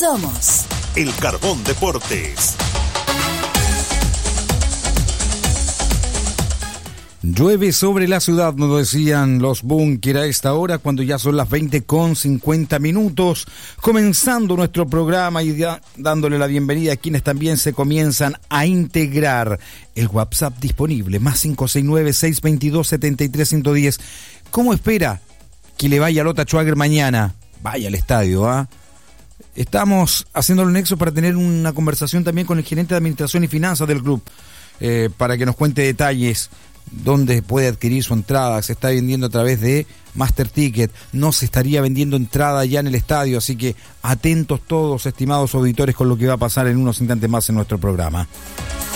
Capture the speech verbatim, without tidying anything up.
Somos El Carbón Deportes. Llueve sobre la ciudad, nos decían los Búnker a esta hora, cuando ya son las veinte con cincuenta minutos, comenzando nuestro programa y ya dándole la bienvenida a quienes también se comienzan a integrar. El WhatsApp disponible, más cinco seis nueve, seis dos dos, siete tres uno cero. ¿Cómo espera que le vaya a Lota Schwager mañana? Vaya al estadio, ¿ah? ¿eh? Estamos haciendo el nexo para tener una conversación también con el gerente de Administración y Finanzas del club, eh, para que nos cuente detalles. ¿Dónde puede adquirir su entrada? Se está vendiendo a través de Master Ticket. No se estaría vendiendo entrada ya en el estadio, así que atentos todos, estimados auditores, con lo que va a pasar en unos instantes más en nuestro programa.